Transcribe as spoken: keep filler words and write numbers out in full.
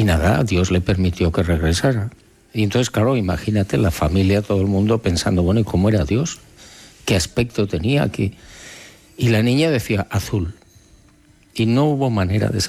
y nada, Dios le permitió que regresara. Y entonces, claro, imagínate la familia, todo el mundo pensando, bueno, ¿y cómo era Dios? ¿Qué aspecto tenía aquí? Y la niña decía azul. Y no hubo manera de